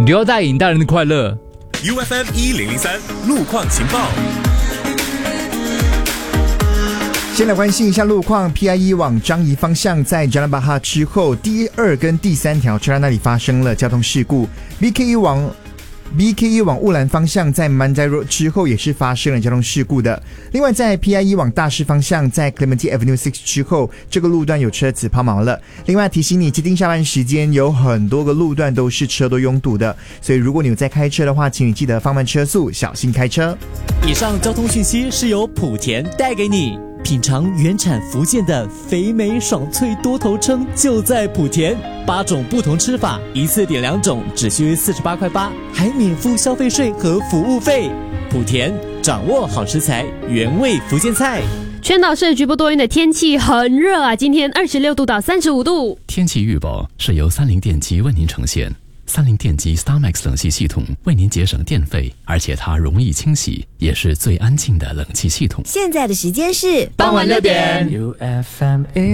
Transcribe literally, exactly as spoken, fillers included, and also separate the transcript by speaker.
Speaker 1: 留带引大人的快乐。
Speaker 2: U F M 一零零三路况情报。
Speaker 3: 先来关心一下路况 ，P I 一 往樟宜方向在 Jalan Bahar 之后，第二跟第三条车站那里发生了交通事故。B K 一 往 B K 一 往雾兰方向在 Mandai Road 之后也是发生了交通事故的。另外在 P I 一 往大势方向在 Clementi Avenue 六之后，这个路段有车子抛锚了。另外提醒你，接近下班时间有很多个路段都是车多拥堵的，所以如果你有在开车的话，请你记得放慢车速，小心开车。
Speaker 4: 以上交通讯息是由莆田带给你。品尝原产福建的肥美爽脆多头称就在莆田，八种不同吃法，一次点两种，只需四十八块八，还免付消费税和服务费。莆田掌握好食材，原味福建菜。
Speaker 5: 全岛市局部多云的天气，很热啊！今天二十六度到三十五度。
Speaker 6: 天气预报是由三菱电机为您呈现。三菱电机 StarMax 冷气系统为您节省电费，而且它容易清洗，也是最安静的冷气系统。
Speaker 7: 现在的时间是
Speaker 1: 傍晚六点。
Speaker 8: U F M